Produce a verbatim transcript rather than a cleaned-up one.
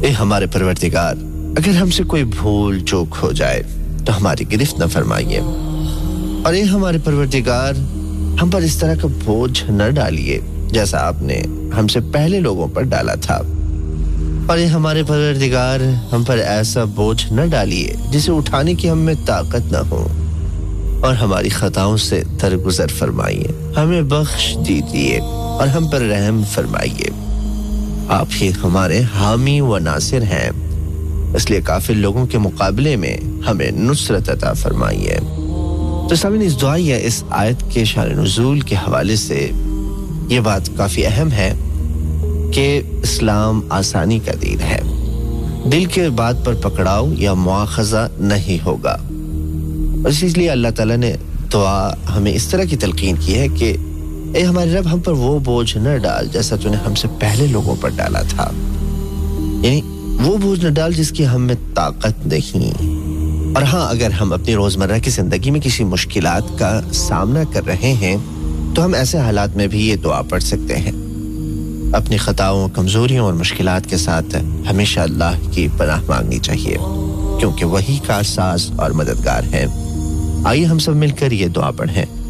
اے ہمارے پروردگار، اگر ہم سے کوئی بھول چوک ہو جائے تو ہماری گرفت نہ فرمائیے، اور اے ہمارے پروردگار، ہم پر اس طرح کا بوجھ نہ ڈالیے جیسا آپ نے ہم سے پہلے لوگوں پر ڈالا تھا، اور اے ہمارے پروردگار، ہم پر ایسا بوجھ نہ ڈالیے جسے اٹھانے کی ہم میں طاقت نہ ہو، اور ہماری خطاؤں سے درگزر فرمائیے، ہمیں بخش دیجیے اور ہم پر رحم فرمائیے۔ آپ ہی ہمارے حامی و ناصر ہیں، اس لیے کافر لوگوں کے مقابلے میں ہمیں نصرت عطا فرمائیے۔ تو سامعین، اس دعا یا اس آیت کے شان نزول کے حوالے سے یہ بات کافی اہم ہے کہ اسلام آسانی کا دین ہے، دل کے بات پر پکڑاؤ یا مواخذہ نہیں ہوگا، اور اسی لیے اللہ تعالیٰ نے دعا ہمیں اس طرح کی تلقین کی ہے کہ اے ہمارے رب، ہم پر وہ بوجھ نہ ڈال جیسا تو نے ہم سے پہلے لوگوں پر ڈالا تھا، یعنی وہ بوجھ نہ ڈال جس کی ہم میں طاقت نہیں۔ اور ہاں، اگر ہم اپنی روزمرہ کی زندگی میں کسی مشکلات کا سامنا کر رہے ہیں تو ہم ایسے حالات میں بھی یہ دعا پڑھ سکتے ہیں۔ اپنی خطاؤں، کمزوریوں اور مشکلات کے ساتھ ہمیشہ اللہ کی پناہ مانگنی چاہیے، کیونکہ وہی کارساز اور مددگار ہے۔ آئیے ہم سب مل کر یہ دعا پڑھیں۔